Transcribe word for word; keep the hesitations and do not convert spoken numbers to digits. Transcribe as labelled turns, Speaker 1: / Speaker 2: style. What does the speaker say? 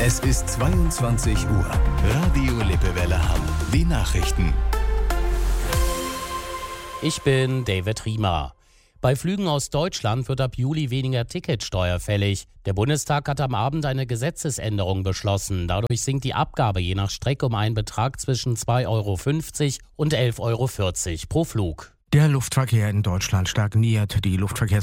Speaker 1: Es ist zweiundzwanzig Uhr. Radio Lippewelle Hamm. Die Nachrichten.
Speaker 2: Ich bin David Riemer. Bei Flügen aus Deutschland wird ab Juli weniger Ticketsteuer fällig. Der Bundestag hat am Abend eine Gesetzesänderung beschlossen. Dadurch sinkt die Abgabe je nach Strecke um einen Betrag zwischen zwei Euro fünfzig und elf Euro vierzig pro Flug.
Speaker 3: Der Luftverkehr in Deutschland stagniert. Die Luftverkehrs